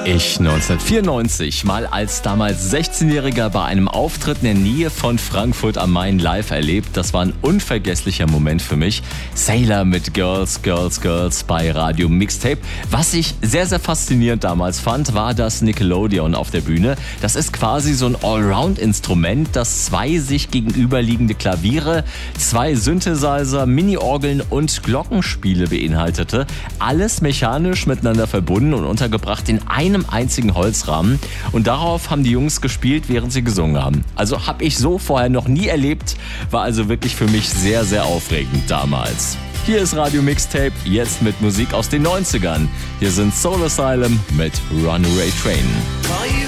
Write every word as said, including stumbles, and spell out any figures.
Ich neunzehnhundertvierundneunzig mal als damals sechzehnjähriger bei einem Auftritt in der Nähe von Frankfurt am Main live erlebt. Das war ein unvergesslicher Moment für mich. Sailor mit Girls, Girls, Girls bei Radio Mixtape. Was ich sehr, sehr faszinierend damals fand, war das Nickelodeon auf der Bühne. Das ist quasi so ein Allround-Instrument, das zwei sich gegenüberliegende Klaviere, zwei Synthesizer, Mini-Orgeln und Glockenspiele beinhaltete. Alles mechanisch miteinander verbunden und untergebracht in einem einzigen Holzrahmen. Und darauf haben die Jungs gespielt, während sie gesungen haben. Also habe ich so vorher noch nie erlebt. War also wirklich für mich sehr, sehr aufregend damals. Hier ist Radio Mixtape, jetzt mit Musik aus den neunzigern. Hier sind Soul Asylum mit Runaway Train.